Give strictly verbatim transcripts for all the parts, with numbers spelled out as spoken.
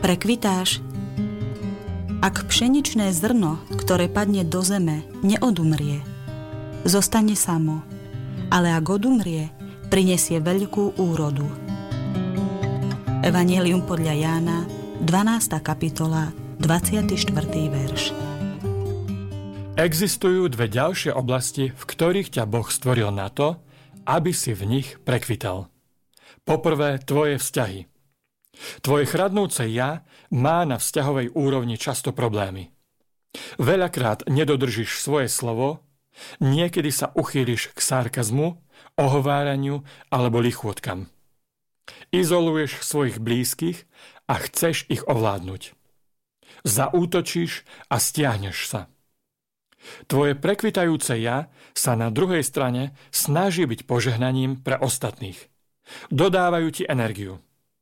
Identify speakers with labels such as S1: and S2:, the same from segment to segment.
S1: Prekvitáš? Ak pšeničné zrno, ktoré padne do zeme, neodumrie, zostane samo, ale ak odumrie, prinesie veľkú úrodu. Evanjelium podľa Jána, dvanásta kapitola, dvadsiaty štvrtý verš.
S2: Existujú dve ďalšie oblasti, v ktorých ťa Boh stvoril na to, aby si v nich prekvital. Poprvé, tvoje vzťahy. Tvoje chradnúce ja má na vzťahovej úrovni často problémy. Veľakrát nedodržíš svoje slovo, niekedy sa uchýliš k sarkazmu, ohováraniu alebo lichôtkam. Izoluješ svojich blízkych a chceš ich ovládnuť. Zaútočíš a stiahneš sa. Tvoje prekvitajúce ja sa na druhej strane snaží byť požehnaním pre ostatných. Dodávajú ti energiu.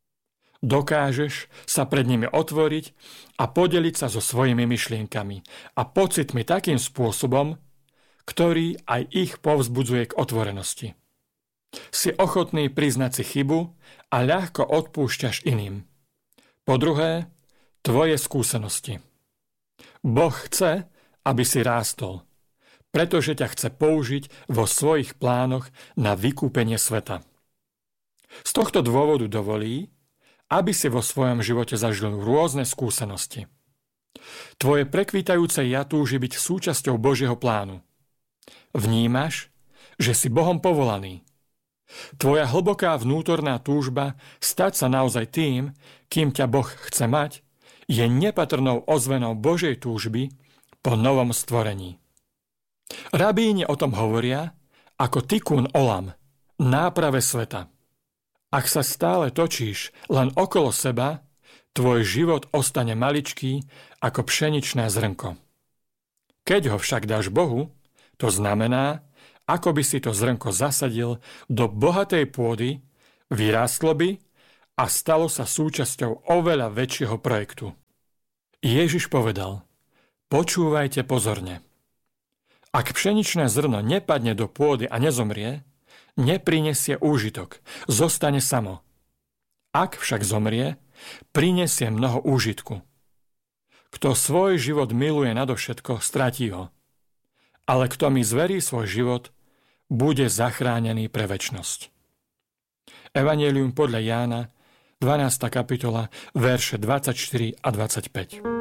S2: Dokážeš sa pred nimi otvoriť a podeliť sa so svojimi myšlienkami a pocitmi takým spôsobom, ktorý aj ich povzbudzuje k otvorenosti. Si ochotný priznať si chybu a ľahko odpúšťaš iným. Po druhé, tvoje skúsenosti. Boh chce, aby si rástol, pretože ťa chce použiť vo svojich plánoch na vykúpenie sveta. Z tohto dôvodu dovolí, aby si vo svojom živote zažil rôzne skúsenosti. Tvoje prekvitajúce ja túži byť súčasťou Božieho plánu. Vnímaš, že si Bohom povolaný. Tvoja hlboká vnútorná túžba stať sa naozaj tým, kým ťa Boh chce mať, je nepatrnou ozvenou Božej túžby po novom stvorení. Rabíni o tom hovoria ako tikún olam, náprave sveta. Ak sa stále točíš len okolo seba, tvoj život ostane maličký ako pšeničné zrnko. Keď ho však dáš Bohu, to znamená, ako by si to zrnko zasadil do bohatej pôdy, vyrástlo by a stalo sa súčasťou oveľa väčšieho projektu. Ježiš povedal: počúvajte pozorne. Ak pšeničné zrno nepadne do pôdy a nezomrie, neprinesie úžitok, zostane samo. Ak však zomrie, prinesie mnoho úžitku. Kto svoj život miluje nadovšetko, stratí ho. Ale kto mi zverí svoj život, bude zachránený pre večnosť. Evanjelium podľa Jána, dvanásta kapitola, verše dvadsaťštyri a dvadsaťpäť.